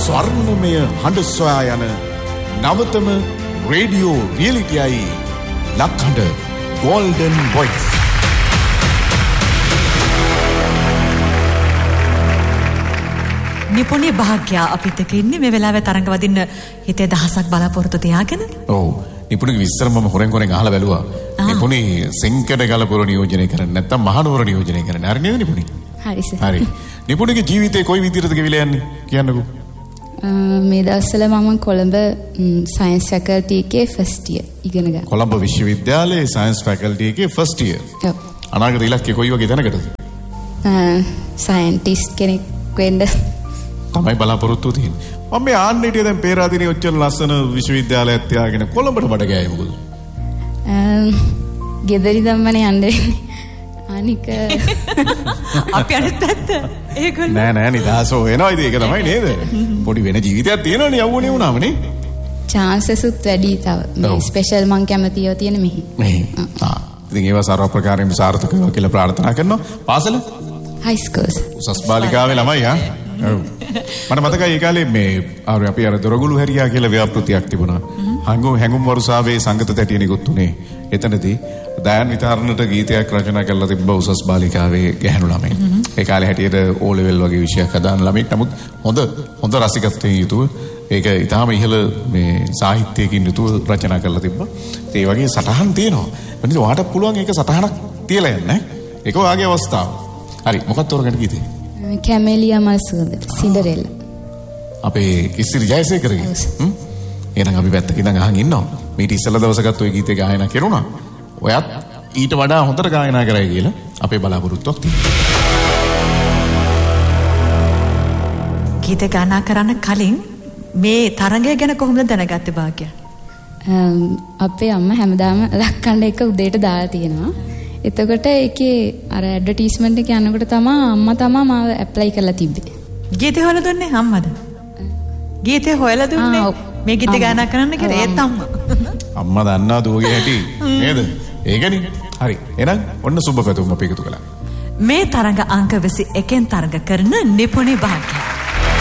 ස්වර්ණමය හඬ සොයා යන නවතම රේඩියෝ රියලිටියයි ලක්හඬ Golden Voice. නිපුණේ භාග්‍යා අපිත් එක්ක ඉන්නේ මේ වෙලාවේ තරඟ වදින්න හිතේ දහසක් බලාපොරොත්තු තියාගෙන. ඔව්. නිපුණගේ විස්තර මම හොරෙන් අහලා බැලුවා. නිපුණේ සෙන්කඩ ගලපුර නියෝජනය කරන්නේ නැත්නම් මහනුවර නියෝජනය කරන්නේ. හරි නේද නිපුණේ? හරි සර්. හරි. නිපුණගේ ජීවිතේ කොයි විදිහටද ගෙවිලා යන්නේ කියන්නකෝ. මේ දවස්වල මම කොළඹ සයන්ස් ෆැකල්ටි එකේ ෆස්ට් ඉයර් ඉගෙන ගන්නවා. කොළඹ විශ්වවිද්‍යාලයේ සයන්ස් ෆැකල්ටි එකේ ෆස්ට් ඉයර්. ඔව්. අනාගත ඉලක්කය කොයි වගේ තැනකටද? සයන්ටිස්ට් කෙනෙක් වෙන්න තමයි බලාපොරොත්තු තියෙන්නේ. මම මේ ආන්නේටිය දැන් පේරාදෙනිය ඔච්චර ලස්සන විශ්වවිද්‍යාලයක් තියාගෙන කොළඹට බඩ ගෑවේ මොකද? ගෙදරි ධම්මනේ යන්නේ. අනික අපි අනිත් පැත්ත ඒගොල්ලෝ නෑ නිදාසෝ වෙනවා ඉතින් ඒක තමයි නේද? පොඩි වෙන ජීවිතයක් තියෙනවනේ යවුනේ වුණාම නේ. chances උත් වැඩි තව. මේ ස්පෙෂල් මං කැමතිව තියෙන මෙහි. ඉතින් ඒවා සර්ව ප්‍රකාරයෙන්ම සාර්ථක වෙනවා කියලා ප්‍රාර්ථනා කරනවා. පාසල? high schools. උසස් බාලිකාවේ ළමයි ඔව්. මට මතකයි ඒ කාලේ මේ අපි අර දොරගුළු හැරියා කියලා ව්‍යාපෘතියක් තිබුණා. හැඟුම් වරුසාවේ සංගත තැටිය නිකුත් උනේ. එතනදී දයන් විතරණට ගීතයක් රචනා කරලා තිබ්බ උසස් බාලිකාවේ ගැහැණු ළමයි. ඒ කාලේ හැටියට O level වගේ විෂයක් හදාන ළමෙක්. නමුත් හොඳ රසිකත්වයෙන් යුතුව ඒක ඊටාම ඉහළ මේ සාහිත්‍යයකින් යුතුව රචනා කරලා තිබ්බා. ඒ වගේ සටහන් තියෙනවා. මොකද ඔයාට පුළුවන් ඒක සටහනක් තියලා යන්න ඈ. ඒක ඔයාගේ අවස්ථාව. හරි මොකක්ද තෝරගන්න ගීතේ? කැමෙලියා මල් සුවඳ සින්ඩරෙල්ලා. අපේ ඉස්සිරි ජයසේකරගේ. එහෙනම් අපි පැත්තක ඉඳන් අහන් ඉන්නවා. මීට ඉස්සෙල්ලා දවසකත් ওই ගීතේ ගායනා කරුණා. ඔයත් ඊට වඩා හොඳට ගායනා කරයි කියලා අපේ බලාපොරොත්තුවක් තියෙනවා. ගීත ගායනා කරන්න කලින් මේ තරඟය ගැන කොහොමද දැනගත්තේ භාග්‍යා? අපේ අම්මා හැමදාම ලක්කණ්ඩ එක උදේට දාලා තියෙනවා. එතකොට ඒකේ අර ඇඩ්වර්ටයිස්මන්ට් එක යනකොට අම්මා මාව ඇප්ලයි කරලා තිබ්බේ. ගීතේ හොයලා දුන්නේ අම්මද? ගීතේ හොයලා දුන්නේ මේ ගීත ගායනා කරන්න කියලා ඒත් අම්මා. අම්මා දන්නා දුවගේ හැටි නේද? ඒකනේ. හරි. එහෙනම් ඔන්න සුබ පැතුම් අපි එකතු කළා. මේ තරඟ අංක 21 තරඟ කරන නිපුණේ භාග්‍යා.